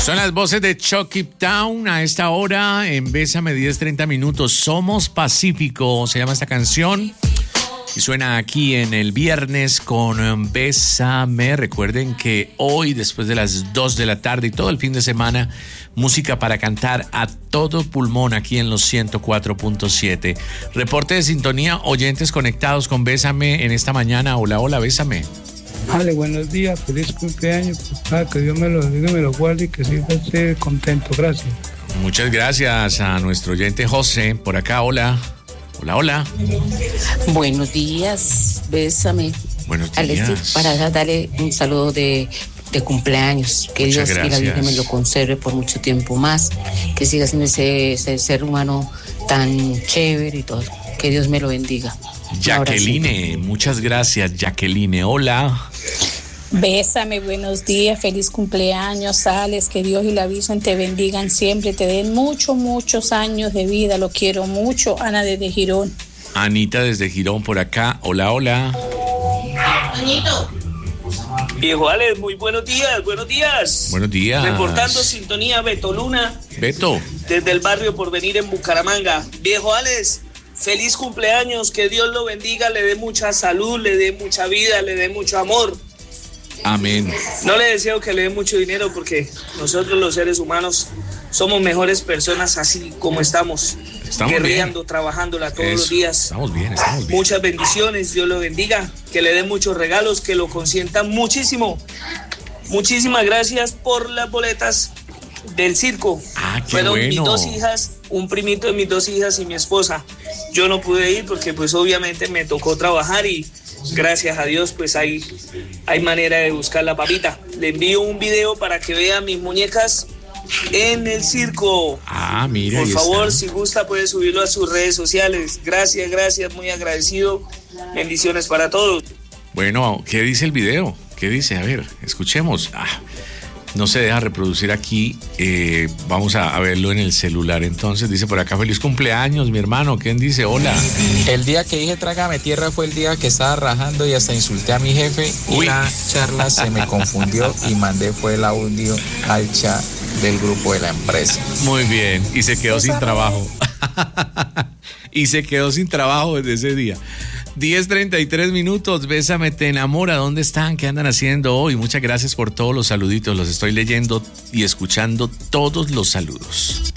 Son las voces de Chucky Town a esta hora en Bésame 10:30 minutos. Somos Pacífico, se llama esta canción. Y suena aquí en el viernes con Bésame. Recuerden que hoy, después de las 2 de la tarde y todo el fin de semana, música para cantar a todo pulmón aquí en los 104.7. Reporte de sintonía, oyentes conectados con Bésame en esta mañana. Hola, hola, Bésame. Ale, buenos días, feliz cumpleaños, papá, que Dios me lo bendiga y me lo guarde y que siga esté contento, gracias. Muchas gracias a nuestro oyente José, por acá, hola. Hola, hola. Buenos días, Bésame. Buenos días. Alexis, para darle un saludo de cumpleaños. Que Muchas Dios y la Virgen me lo conserve por mucho tiempo más. Que siga siendo ese ser humano tan chévere y todo. Que Dios me lo bendiga. Jacqueline, muchas gracias, Jacqueline. Hola. Bésame, buenos días, feliz cumpleaños, Alex, que Dios y la Virgen te bendigan siempre, te den muchos años de vida, lo quiero mucho. Ana desde Girón. Anita desde Girón por acá, hola, hola. Anito. Viejo Alex, muy buenos días. Buenos días. Reportando sintonía, Beto Luna. Beto. Desde el barrio Porvenir en Bucaramanga. Viejo Alex, feliz cumpleaños, que Dios lo bendiga, le dé mucha salud, le dé mucha vida, le dé mucho amor. Amén. No le deseo que le dé mucho dinero porque nosotros los seres humanos somos mejores personas así como estamos guerreando, trabajándola todos los días. Estamos bien. Muchas bendiciones, Dios lo bendiga, que le dé muchos regalos, que lo consientan muchísimo. Muchísimas gracias por las boletas del circo. Fueron bueno. Mis 2 hijas, un primito de mis 2 hijas y mi esposa. Yo no pude ir porque pues obviamente me tocó trabajar y gracias a Dios pues hay manera de buscar la papita. Le envío un video para que vea mis muñecas en el circo. Mira. Por favor, si gusta puede subirlo a sus redes sociales. Gracias, muy agradecido. Bendiciones para todos. Bueno, ¿qué dice el video? ¿Qué dice? A ver, escuchemos. No se deja reproducir aquí. Vamos a verlo en el celular. Entonces dice por acá, feliz cumpleaños, mi hermano. ¿Quién dice? Hola. El día que dije trágame tierra fue el día que estaba rajando y hasta insulté a mi jefe. Y la charla se me confundió y mandé fue el audio al chat del grupo de la empresa. Muy bien. Y se quedó sin trabajo. Y se quedó sin trabajo desde ese día. 10:33 minutos, Bésame te enamora. ¿Dónde están? ¿Qué andan haciendo hoy? Muchas gracias por todos los saluditos. Los estoy leyendo y escuchando todos los saludos.